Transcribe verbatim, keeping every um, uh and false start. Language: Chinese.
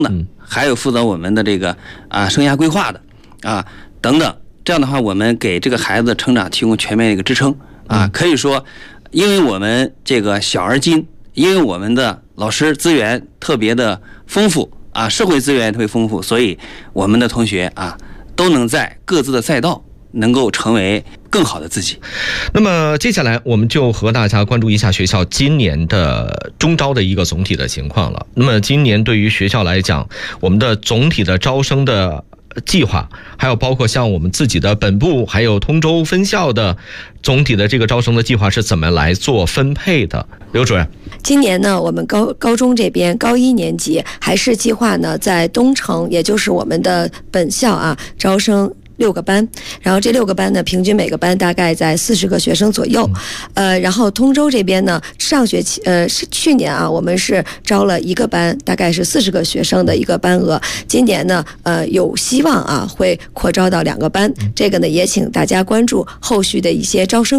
的，还有负责我们的这个啊生涯规划的啊等等。这样的话，我们给这个孩子成长提供全面的一个支撑啊。可以说，因为我们这个小而精，因为我们的老师资源特别的丰富啊，社会资源特别丰富，所以我们的同学啊都能在各自的赛道能够成为更好的自己。 那么接下来我们就和大家关注一下学校今年的中招的一个总体的情况了。那么今年对于学校来讲，我们的总体的招生的计划，还有包括像我们自己的本部还有通州分校的总体的这个招生的计划是怎么来做分配的？刘主任， 今年呢，我们高高中这边高一年级还是计划呢在东城，也就是我们的本校啊招生六个班，然后这六个班呢，平均每个班大概在四十个学生左右。呃，然后通州这边呢，上学期呃是去年啊，我们是招了一个班，大概是四十个学生的一个班额。今年呢，呃有希望啊会扩招到两个班，这个呢也请大家关注后续的一些招生。